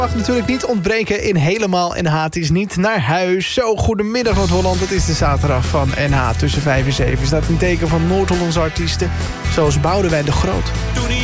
Mag natuurlijk niet ontbreken in Helemaal NH. Het is niet naar huis. Zo, goedemiddag Noord-Holland. Het is de zaterdag van NH tussen 5 en 7. Staat een teken van Noord-Hollandse artiesten zoals Boudewijn de Groot.